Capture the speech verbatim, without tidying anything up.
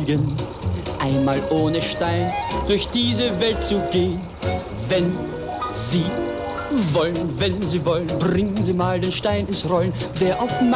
fliegen, einmal ohne Stein durch diese Welt zu gehen. Wenn Sie wollen, wenn Sie wollen, bringen Sie mal den Stein ins Rollen, der auf